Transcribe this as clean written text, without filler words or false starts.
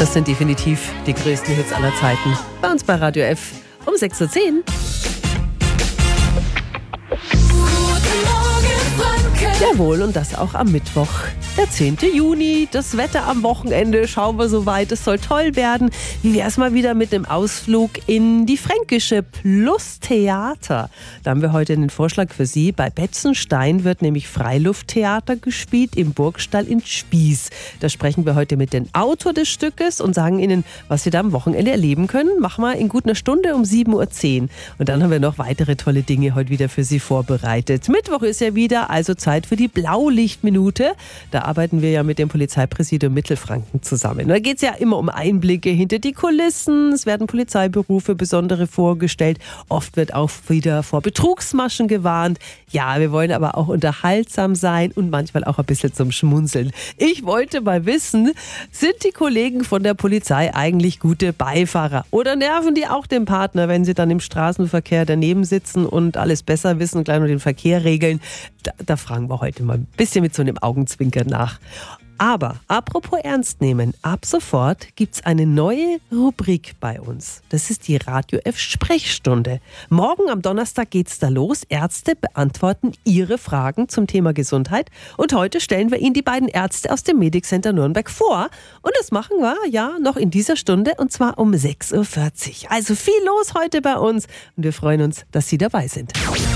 Das sind definitiv die größten Hits aller Zeiten. Bei uns bei Radio F um 6.10 Uhr. Jawohl, und das auch am Mittwoch, der 10. Juni. Das Wetter am Wochenende, schauen wir so weit, es soll toll werden. Wie wär's mal wieder mit einem Ausflug in die Fränkische Plus Theater? Da haben wir heute einen Vorschlag für Sie. Bei Betzenstein wird nämlich Freilufttheater gespielt im Burgstall in Spies. Da sprechen wir heute mit dem Autor des Stückes und sagen Ihnen, was Sie da am Wochenende erleben können. Machen wir in gut einer Stunde um 7.10 Uhr. Und dann haben wir noch weitere tolle Dinge heute wieder für Sie vorbereitet. Mittwoch ist ja wieder, also Zeit für die Blaulichtminute. Da arbeiten wir ja mit dem Polizeipräsidium Mittelfranken zusammen. Da geht es ja immer um Einblicke hinter die Kulissen. Es werden Polizeiberufe besondere vorgestellt. Oft wird auch wieder vor Betrugsmaschen gewarnt. Ja, wir wollen aber auch unterhaltsam sein und manchmal auch ein bisschen zum Schmunzeln. Ich wollte mal wissen, sind die Kollegen von der Polizei eigentlich gute Beifahrer? Oder nerven die auch den Partner, wenn sie dann im Straßenverkehr daneben sitzen und alles besser wissen, gleich nur den Verkehr regeln? Da fragen wir heute mal ein bisschen mit so einem Augenzwinkern nach. Aber apropos ernst nehmen, ab sofort gibt es eine neue Rubrik bei uns. Das ist die Radio F Sprechstunde. Morgen am Donnerstag geht's da los. Ärzte beantworten Ihre Fragen zum Thema Gesundheit. Und heute stellen wir Ihnen die beiden Ärzte aus dem Medic Center Nürnberg vor. Und das machen wir ja noch in dieser Stunde und zwar um 6.40 Uhr. Also viel los heute bei uns und wir freuen uns, dass Sie dabei sind.